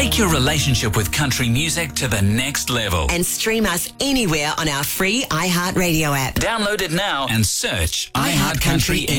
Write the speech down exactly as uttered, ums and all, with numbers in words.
Take your relationship with country music to the next level. And stream us anywhere on our free iHeartRadio app. Download it now and search iHeartCountry in